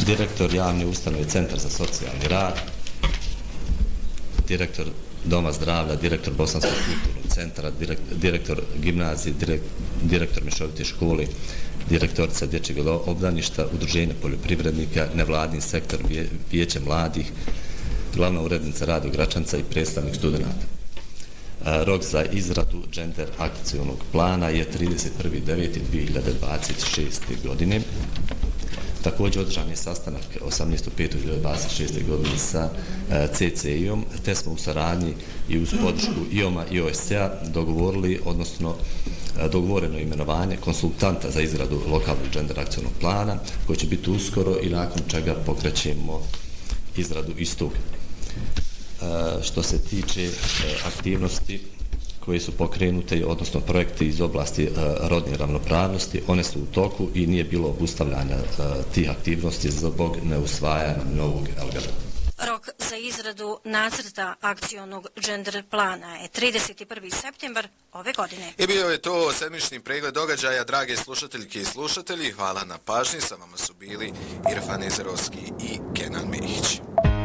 direktor javne ustanove Centar za socijalni rad, direktor Doma zdravlja, direktor Bosanskog kulturnog centra, direktor gimnazije, direktor mješovite škole, direktorica dječjeg obdaništa, udruženja poljoprivrednika, nevladin sektor, vijeće mladih, glavna urednica Rado Gračanca i predstavnik studenata. Rok za izradu gender akcionog plana je 31.9.2026. godine. Također održan je sastanak 18.5.2026. godine sa CCI-om, te smo u saradnji i uz podršku IOM-a i OSC-a dogovoreno imenovanje konsultanta za izradu lokalnog gender akcionog plana, koji će biti uskoro i nakon čega pokrećemo izradu istog. Što se tiče aktivnosti koje su pokrenute, odnosno projekte iz oblasti rodne ravnopravnosti, one su u toku i nije bilo obustavljanja tih aktivnosti zbog neusvajanja novog LGD. Rok za izradu nacrta akcionog gender plana je 31. septembar ove godine. I bio je to sedmični pregled događaja, drage slušateljke i slušatelji. Hvala na pažnji, sa vama su bili Irfan Ezerovski i Kenan Mehić.